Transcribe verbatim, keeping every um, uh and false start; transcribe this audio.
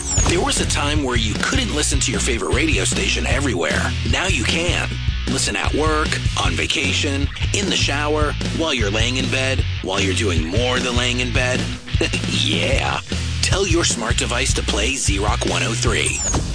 There was a time where you couldn't listen to your favorite radio station everywhere. Now you can. Listen at work, on vacation, in the shower, while you're laying in bed, while you're doing more than laying in bed. Yeah. Tell your smart device to play Z Rock one oh three.